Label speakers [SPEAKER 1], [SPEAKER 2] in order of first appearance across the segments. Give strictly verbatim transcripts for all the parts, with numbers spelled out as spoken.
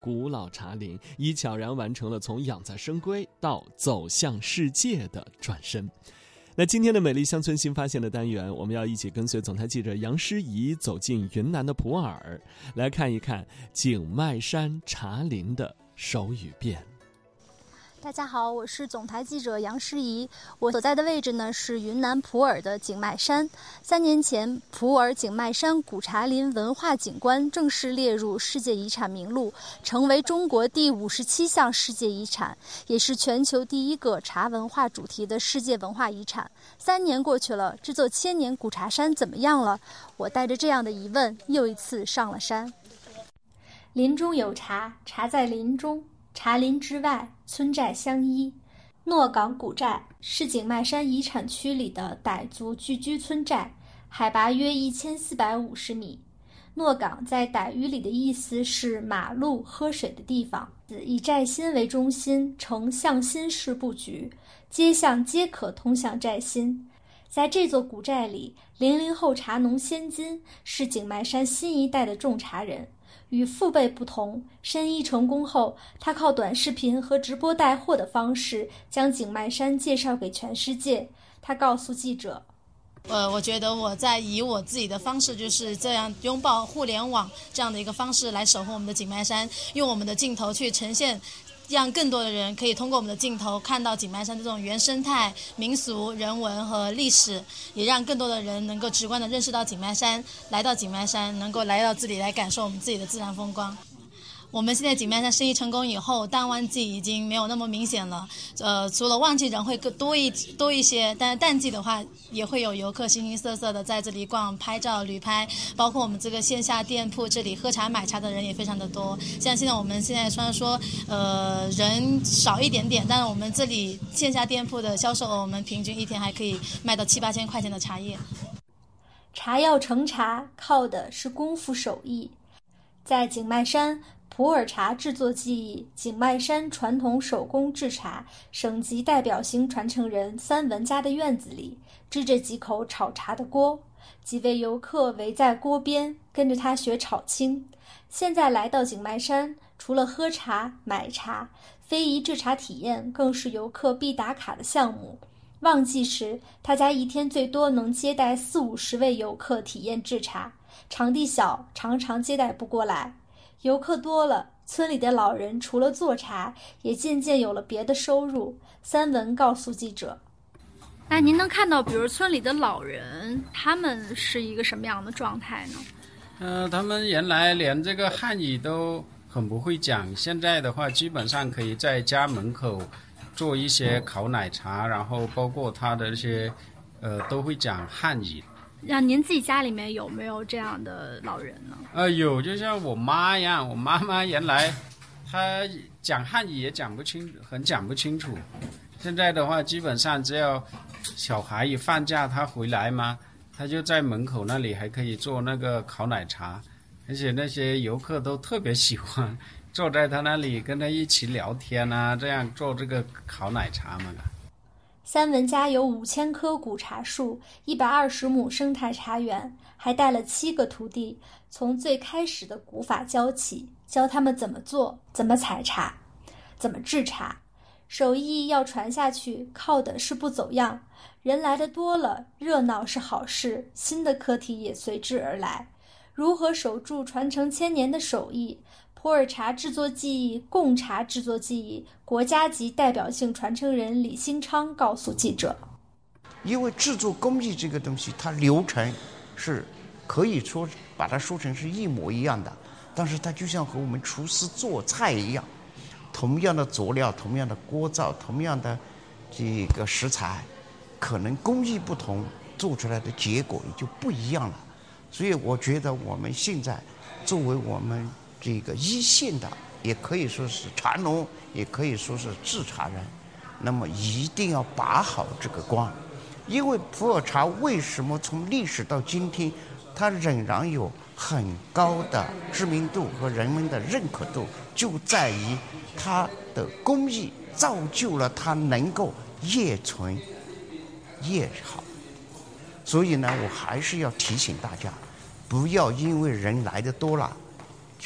[SPEAKER 1] 古老茶林已悄然完成了从养在深闺到走向世界的转身。那今天的美丽乡村新发现的单元，我们要一起跟随总台记者杨诗怡走进云南的普洱，来看一看景迈山茶林的手语变。
[SPEAKER 2] 大家好，我是总台记者杨诗怡。我所在的位置呢是云南普洱的景迈山。三年前，普洱景迈山古茶林文化景观正式列入世界遗产名录，成为中国第五十七项世界遗产，也是全球第一个茶文化主题的世界文化遗产。三年过去了，这座千年古茶山怎么样了？我带着这样的疑问，又一次上了山。林中有茶，茶在林中。茶林之外，村寨相依。诺岗古寨是景迈山遗产区里的傣族聚居村寨，海拔约一千四百五十米。诺岗在傣语里的意思是马路、喝水的地方，以寨心为中心，呈向心式布局，街巷皆可通向寨心。在这座古寨里，零零后茶农先金是景迈山新一代的种茶人。与父辈不同，申一成功后，他靠短视频和直播带货的方式将景迈山介绍给全世界。他告诉记者，
[SPEAKER 3] 呃，我觉得我在以我自己的方式，就是这样拥抱互联网这样的一个方式来守护我们的景迈山，用我们的镜头去呈现，让更多的人可以通过我们的镜头看到景迈山的这种原生态、民俗、人文和历史，也让更多的人能够直观地认识到景迈山，来到景迈山，能够来到这里来感受我们自己的自然风光。我们现在景迈山生意成功以后，淡旺季已经没有那么明显了。呃，除了旺季人会更多一多一些，但是淡季的话，也会有游客形形色色的在这里逛、拍照、旅拍。包括我们这个线下店铺，这里喝茶买茶的人也非常的多。像现在我们现在虽然说，呃，人少一点点，但是我们这里线下店铺的销售额，我们平均一天还可以卖到七八千块钱的茶叶。
[SPEAKER 2] 茶要成茶，靠的是功夫手艺。在景迈山，普洱茶制作技艺，景迈山传统手工制茶省级代表型传承人三文家的院子里，支着几口炒茶的锅，几位游客围在锅边，跟着他学炒青。现在来到景迈山，除了喝茶、买茶，非遗制茶体验更是游客必打卡的项目。旺季时，他家一天最多能接待四五十位游客体验制茶，场地小，常常接待不过来。游客多了，村里的老人除了做茶，也渐渐有了别的收入。三文告诉记者：“
[SPEAKER 4] 那您能看到，比如村里的老人，他们是一个什么样的状态呢？”
[SPEAKER 5] 呃，他们原来连这个汉语都很不会讲，现在的话，基本上可以在家门口做一些烤奶茶，然后包括他的这些，呃，都会讲汉语。
[SPEAKER 4] 让您自己家里面有没有这样的老人呢？
[SPEAKER 5] 呃，有，就像我妈一样，我妈妈原来她讲汉语也讲不清，很讲不清楚。现在的话，基本上只要小孩一放假，他回来嘛，他就在门口那里还可以做那个烤奶茶，而且那些游客都特别喜欢坐在他那里跟他一起聊天啊，这样做这个烤奶茶嘛。
[SPEAKER 2] 三文家有五千棵古茶树，一百二十亩生态茶园，还带了七个徒弟，从最开始的古法教起，教他们怎么做、怎么采茶、怎么制茶。手艺要传下去，靠的是不走样。人来的多了，热闹是好事，新的课题也随之而来。如何守住传承千年的手艺？普洱茶制作技艺、贡茶制作技艺，国家级代表性传承人李兴昌告诉记者：“
[SPEAKER 6] 因为制作工艺这个东西，它流程是可以说把它说成是一模一样的，但是它就像和我们厨师做菜一样，同样的佐料、同样的锅灶、同样的这个食材，可能工艺不同，做出来的结果也就不一样了。所以我觉得我们现在作为我们这个一线的，也可以说是茶农，也可以说是制茶人，那么一定要把好这个关。因为普洱茶为什么从历史到今天，它仍然有很高的知名度和人们的认可度，就在于它的工艺造就了它能够越存越好。所以呢，我还是要提醒大家，不要因为人来的多了就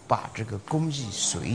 [SPEAKER 6] 把这个工艺随